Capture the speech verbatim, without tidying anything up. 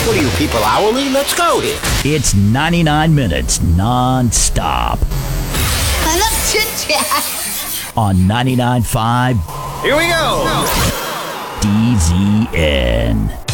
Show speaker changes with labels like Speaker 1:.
Speaker 1: What are you people, hourly? Let's go here.
Speaker 2: It's ninety-nine minutes non-stop
Speaker 3: Enough chit-chat.
Speaker 2: on ninety-nine point five
Speaker 1: Here we go.
Speaker 2: D Z N.